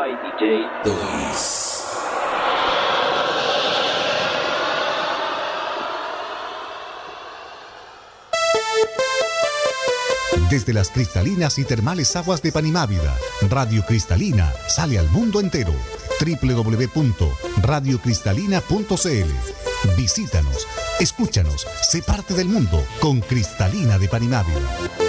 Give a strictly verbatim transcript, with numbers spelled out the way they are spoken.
by D J Luis. Desde las cristalinas y termales aguas de Panimávida, Radio Cristalina sale al mundo entero. doble u doble u doble u punto radio cristalina punto c l. Visítanos, escúchanos, sé parte del mundo con Cristalina de Panimávida.